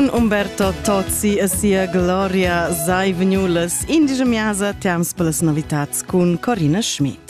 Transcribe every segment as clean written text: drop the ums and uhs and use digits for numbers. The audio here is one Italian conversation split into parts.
Cun Umberto Tozzi e sia Gloria Zaivignulas in digia miasa tiams per las novitats cun Corina Schmidt.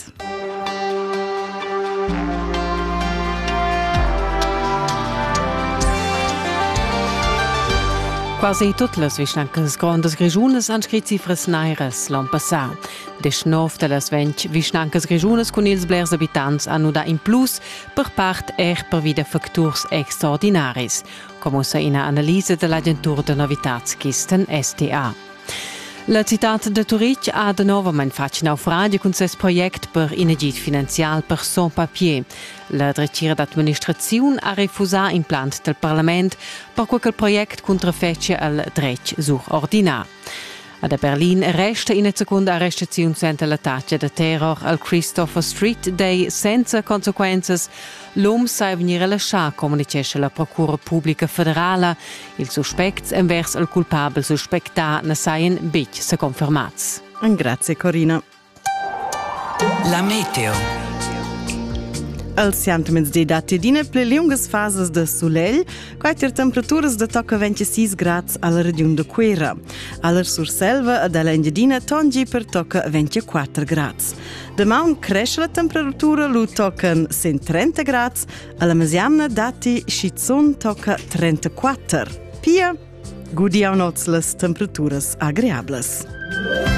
Quasi tutte le visnancas grandes grigiunas han scrit cifras nairas l'an passà. De schnov de las 20 visnancas grigiunas con ils blers abitants hanno da in plus per part per vida factors extraordinaris, come sa in analisi dell'agentura de novitats Kisten STA. La città de Zurich ha de novament fatto naufragio con ses project per inegit finanzial per son papier. La Direzione d'Administrazione ha refusato in plant del Parlament per quel project contraffecce al dretg sur ordinar. A Berlin resta in seconda arrestazione senza la taccia de terror al Christopher Street Day senza conseguenze. L'uomo sa venire lasciato, comunicasse la Procura Pubblica Federale. Il suspect invers il culpabile suspectato ne saien bic se confermats. Grazie Corina. La meteo. Al siantaments di datidina ple lungas fases de solel, quaiter temperaturas de tocca 26 grads alla regione de Quera. Alla surselva ed alla Engadina tongi per tocca 24 grads. Demaun cresce la temperatura, lu toccan 130 grads, alla Mesiamna dati schizzun tocca 34. Pia, gudiau nots las temperaturas agreables.